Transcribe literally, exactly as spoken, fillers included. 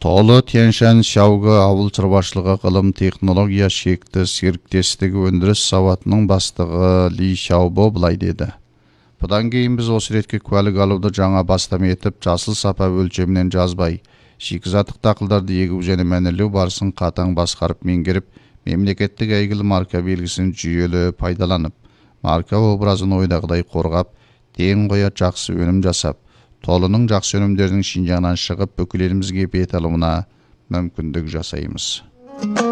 Толы Тяньшан Шауғы ауыл шаруашылығы ғылым технология шекті серіктестігі өндіріс сауатының бастығы Ли Шаубо былай деді. Бұдан кейін біз осы ретке куәлік алуды жаңа бастама етіп, жасыл сапа өлшемінен жазбай, шикізаттық дақылдарды егу және мәнерлеу барысын қатаң басқарып меңгеріп, мемлекеттік әйгілі марка белгісін жүйелі пайдаланып, марка образын ойдағыдай қорғап, тең қоят жақсы өнім жасап, Толының жақсы өнімдердің Шинжаңнан шығып бүкіл елімізге бет алуына мүмкіндік жасаймыз.